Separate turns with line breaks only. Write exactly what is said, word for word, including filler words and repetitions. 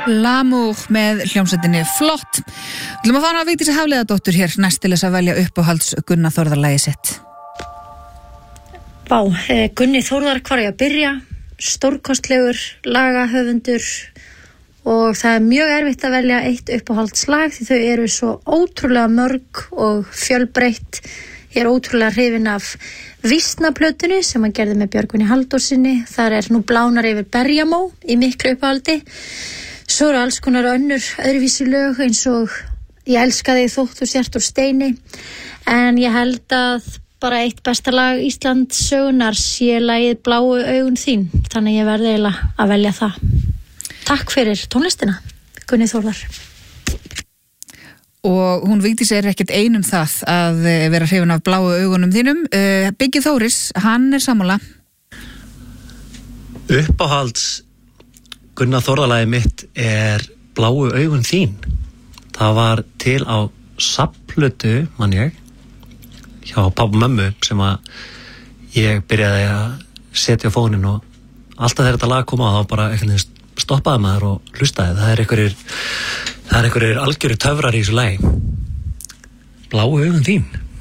L'amour með hljómsveitinni Flott. Við ætlum að fara að Vigdísi Hafliðadóttur hér næst til þess að velja uppáhalds Gunnar Þórðar-lagið sitt.
Vá, eh, Gunni Þórðar, hvar er ég að byrja? Stórkostlegur lagahöfundur og það er mjög erfitt að velja eitt uppáhaldslag því þau eru svo ótrúlega mörg og fjölbreytt. Ég er ótrúlega hrifin af Vísnaplötunni sem hann gerði með Björgvini Halldórssyni. Þar er nú Blánar yfir Berjamó í miklu uppáhaldi. Svo eru alls konar önnur öðruvísi lög eins og Ég elska þig þótt þú sért úr steini. En ég held að bara eitt besta lag Íslands sögunar sé lagið Bláu augun þín. Þannig ég verði eiginlega að velja það. Takk fyrir tónlistina, Gunni Þórðar.
Og hún Vigdísi er ekkert einum það að vera hrifin af bláu augunum þínum. Biggi Þóris, hann er sammála.
Uppáhalds Gunnar Þórðar-lagið mitt er Bláu augun þín. Það var til á safnplötu, man ég, hjá pabba og mömmu sem að ég byrjaði að setja á fóninn og alltaf þegar þetta lag kom á þá bara eitthvað stoppaði maður og hlustaði. Það er einhverjir, það er einhverjir algjöru töfrar í þessu lagi. Bláu augun þín.